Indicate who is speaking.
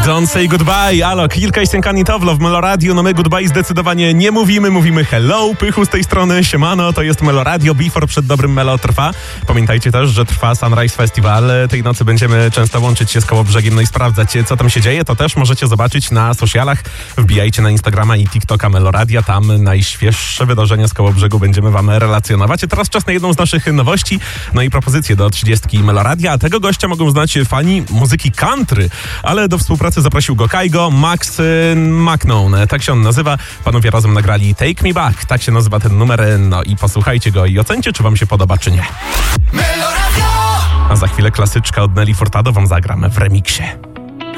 Speaker 1: Don't Say Goodbye, Alok, Ilka i Stenkan Towlo w Melo Radio. No my goodbye zdecydowanie nie mówimy hello. Pychu z tej strony, siemano, to jest Melo Radio. Before przed dobrym Melo trwa. Pamiętajcie też, że trwa Sunrise Festival. Tej nocy będziemy często łączyć się z Kołobrzegiem, no i sprawdzać, co tam się dzieje. To też możecie zobaczyć na socialach. Wbijajcie na Instagrama i TikToka Melo Radia. Tam najświeższe wydarzenia z Kołobrzegu będziemy wam relacjonować. A teraz czas na jedną z naszych nowości. No i propozycje do 30 Melo Radia. A tego gościa mogą znać fani muzyki country, ale do współpracy zaprosił go Kaigo, Max McKnown, tak się on nazywa. Panowie razem nagrali Take Me Back, tak się nazywa ten numer. No i posłuchajcie go i ocencie, czy wam się podoba, czy nie. A za chwilę klasyczka od Nelly Furtado wam zagramy w remiksie.